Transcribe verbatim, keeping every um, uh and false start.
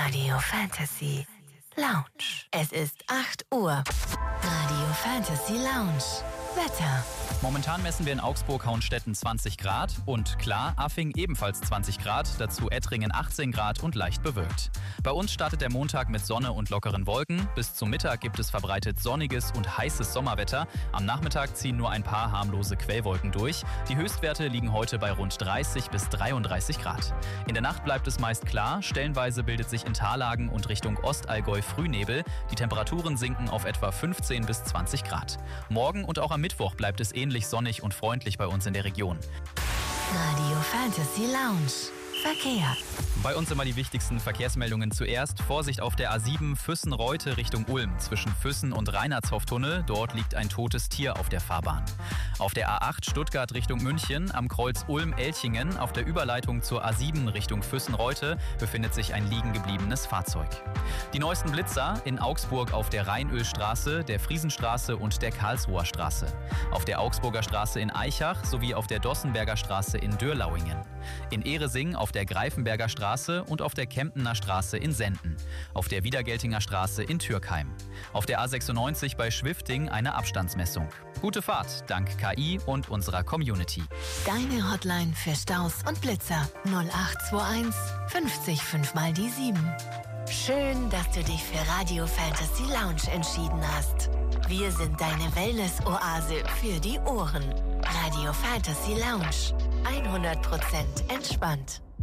Radio Fantasy Lounge. Es ist acht Uhr. Radio Fantasy Lounge. Wetter. Momentan messen wir in Augsburg-Hauenstetten zwanzig Grad und klar, Affing ebenfalls zwanzig Grad, dazu Ettringen achtzehn Grad und leicht bewölkt. Bei uns startet der Montag mit Sonne und lockeren Wolken. Bis zum Mittag gibt es verbreitet sonniges und heißes Sommerwetter. Am Nachmittag ziehen nur ein paar harmlose Quellwolken durch. Die Höchstwerte liegen heute bei rund dreißig bis dreiunddreißig Grad. In der Nacht bleibt es meist klar, stellenweise bildet sich in Tallagen und Richtung Ostallgäu Frühnebel. Die Temperaturen sinken auf etwa fünfzehn bis zwanzig Grad. Morgen und auch am Mittwoch bleibt es ähnlich sonnig und freundlich bei uns in der Region. Radio Fantasy Lounge. Verkehr. Bei uns immer die wichtigsten Verkehrsmeldungen zuerst. Vorsicht auf der A sieben Füssen-Reute Richtung Ulm. Zwischen Füssen und Reinhardshof-Tunnel. Dort liegt ein totes Tier auf der Fahrbahn. Auf der A acht Stuttgart Richtung München. Am Kreuz Ulm-Elchingen. Auf der Überleitung zur A sieben Richtung Füssen-Reute befindet sich ein liegen gebliebenes Fahrzeug. Die neuesten Blitzer in Augsburg auf der Rheinölstraße, der Friesenstraße und der Karlsruher Straße. Auf der Augsburger Straße in Aichach sowie auf der Dossenberger Straße in Dürlauingen. In Ehresing auf der Greifenberger Straße und auf der Kemptener Straße in Senden. Auf der Wiedergeltinger Straße in Türkheim. Auf der A sechsundneunzig bei Schwifting eine Abstandsmessung. Gute Fahrt, dank K I und unserer Community. Deine Hotline für Staus und Blitzer null acht zwei eins fünfzig fünf mal die sieben. Schön, dass du dich für Radio Fantasy Lounge entschieden hast. Wir sind deine Wellness-Oase für die Ohren. Radio Fantasy Lounge. hundert Prozent entspannt.